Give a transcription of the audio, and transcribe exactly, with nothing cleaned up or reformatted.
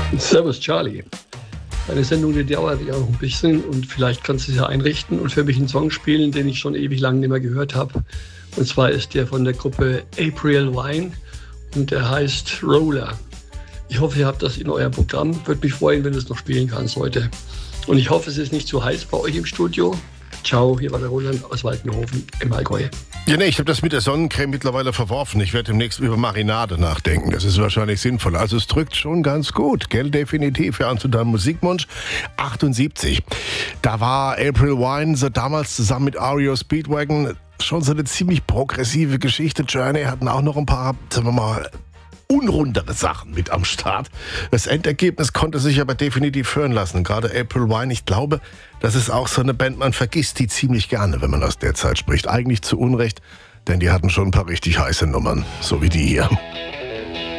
Servus Charlie. Eine Sendung, die dauert ja noch ein bisschen und vielleicht kannst du es ja einrichten und für mich einen Song spielen, den ich schon ewig lang nicht mehr gehört habe. Und zwar ist der von der Gruppe April Wine und der heißt Roller. Ich hoffe, ihr habt das in eurem Programm. Würde mich freuen, wenn du es noch spielen kannst heute. Und ich hoffe, es ist nicht zu heiß bei euch im Studio. Ciao, hier war der Roland aus Waltenhofen im Allgäu. Ja, nee, ich habe das mit der Sonnencreme mittlerweile verworfen. Ich werde demnächst über Marinade nachdenken. Das ist wahrscheinlich sinnvoll. Also es drückt schon ganz gut, gell? Definitiv. Ja, und zu deinem Musikwunsch achtundsiebzig. Da war April Wine so damals zusammen mit R E O Speedwagon schon so eine ziemlich progressive Geschichte. Journey hatten auch noch ein paar, sagen wir mal, unrundere Sachen mit am Start. Das Endergebnis konnte sich aber definitiv hören lassen. Gerade April Wine, ich glaube, das ist auch so eine Band, man vergisst die ziemlich gerne, wenn man aus der Zeit spricht. Eigentlich zu Unrecht, denn die hatten schon ein paar richtig heiße Nummern, so wie die hier.